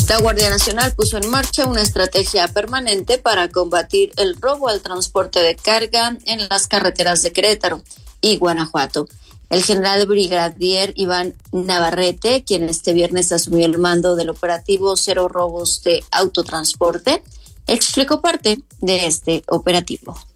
La Guardia Nacional puso en marcha una estrategia permanente para combatir el robo al transporte de carga en las carreteras de Querétaro y Guanajuato. El general brigadier Iván Navarrete, quien este viernes asumió el mando del operativo Cero Robos de Autotransporte, explicó parte de este operativo.